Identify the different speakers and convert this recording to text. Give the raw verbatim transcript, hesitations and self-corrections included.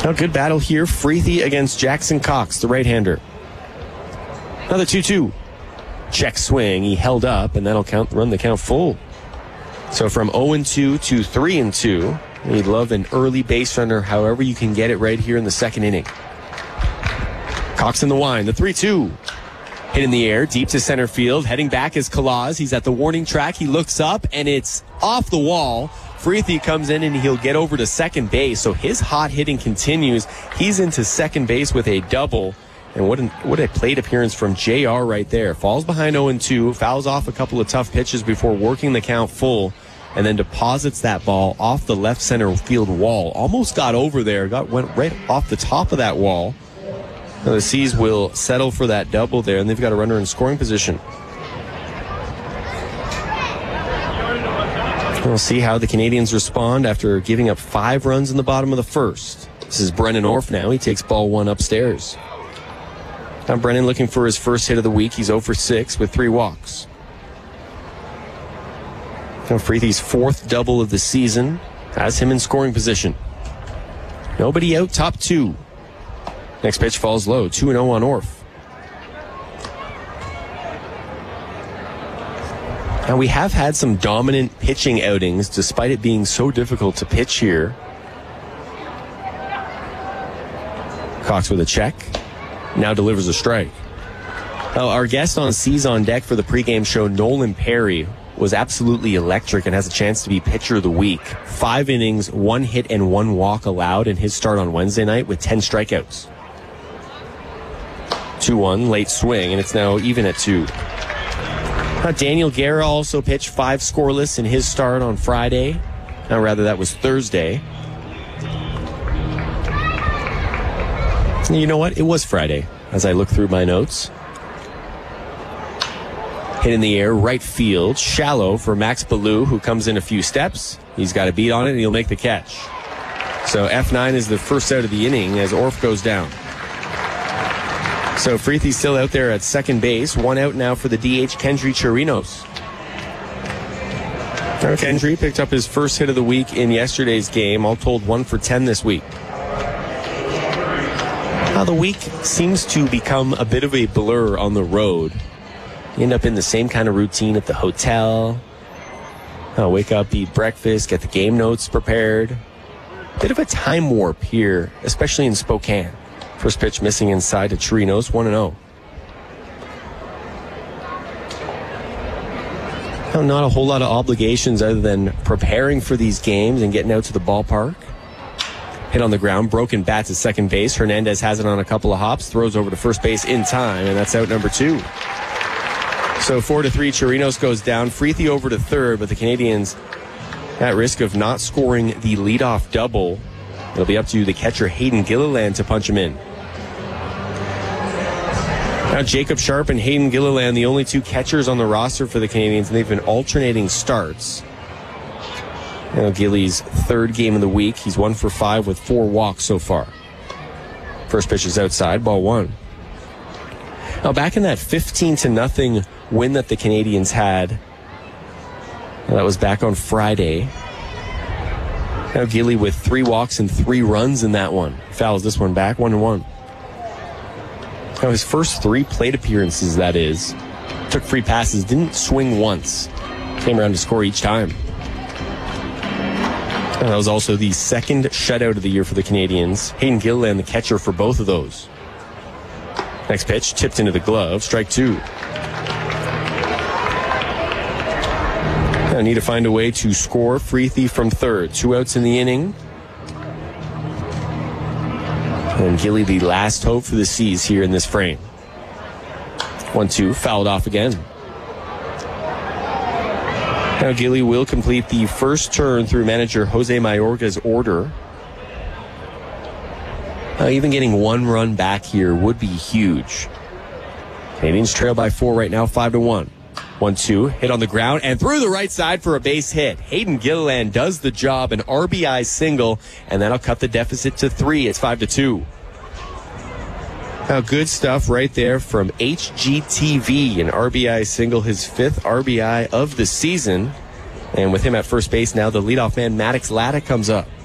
Speaker 1: Now, good battle here. Freethy against Jackson Cox, the right-hander. Another two two. Check swing. He held up, and that'll count, run the count full. So from oh and two to three and two. You'd love an early base runner, however you can get it right here in the second inning. Cox in the wind, the three two. Hit in the air, deep to center field. Heading back is Kalaz. He's at the warning track. He looks up, and it's off the wall. Freethy comes in, and he'll get over to second base. So his hot hitting continues. He's into second base with a double. And what, an, what a plate appearance from J R right there. Falls behind oh and two, fouls off a couple of tough pitches before working the count full, and then deposits that ball off the left center field wall. Almost got over there, got went right off the top of that wall. Now the C's will settle for that double there, and they've got a runner in scoring position. We'll see how the Canadians respond after giving up five runs in the bottom of the first. This is Brennan Orff now. He takes ball one upstairs. Now Brennan looking for his first hit of the week. He's oh for six with three walks. Now Freethy's fourth double of the season has him in scoring position. Nobody out, top two. Next pitch falls low, two and oh on Orff. Now we have had some dominant pitching outings despite it being so difficult to pitch here. Cox with a check. Now delivers a strike. Well, our guest on C's on Deck for the pregame show, Nolan Perry, was absolutely electric and has a chance to be pitcher of the week. Five innings, one hit, and one walk allowed in his start on Wednesday night with ten strikeouts. two one, late swing, and it's now even at two. Now, Daniel Guerra also pitched five scoreless in his start on Friday. Now, rather, that was Thursday. You know what? It was Friday, as I look through my notes. Hit in the air, right field, shallow for Max Ballou, who comes in a few steps. He's got a beat on it, and he'll make the catch. So F nine is the first out of the inning as Orff goes down. So Freethy's still out there at second base. One out now for the D H, Kendry Chirinos. Kendry picked up his first hit of the week in yesterday's game. All told, one for ten this week. Now the week seems to become a bit of a blur on the road. You end up in the same kind of routine at the hotel. I'll wake up, eat breakfast, get the game notes prepared. Bit of a time warp here, especially in Spokane. First pitch missing inside to Chirinos, one and oh. Now, not a whole lot of obligations other than preparing for these games and getting out to the ballpark. Hit on the ground, broken bat to second base. Hernandez has it on a couple of hops, throws over to first base in time, and that's out number two. So four to three, Chirinos goes down. Freethy over to third, but the Canadians at risk of not scoring the leadoff double. It'll be up to the catcher Hayden Gilliland to punch him in. Now Jacob Sharp and Hayden Gilliland, the only two catchers on the roster for the Canadians, and they've been alternating starts. Now Gilly's third game of the week. He's one for five with four walks so far. First pitch is outside, ball one. Now back in that fifteen to nothing win that the Canadians had, well, that was back on Friday. Now Gilly with three walks and three runs in that one. Fouls this one back, one and one. Now his first three plate appearances, that is, took free passes, didn't swing once. Came around to score each time. And that was also the second shutout of the year for the Canadians. Hayden Gilliland, the catcher for both of those. Next pitch, tipped into the glove, strike two. I need to find a way to score. Freethy from third. Two outs in the inning. And Gilly, the last hope for the C's here in this frame. one two, fouled off again. Now Gilly will complete the first turn through manager Jose Mayorga's order. Now, even getting one run back here would be huge. Canadians trail by four right now, five to one. one two, hit on the ground and through the right side for a base hit. Hayden Gilliland does the job, an R B I single, and that'll cut the deficit to three. It's five to two. Now, good stuff right there from H G T V. An R B I single, his fifth R B I of the season. And with him at first base now, the leadoff man, Maddox Latta, comes up.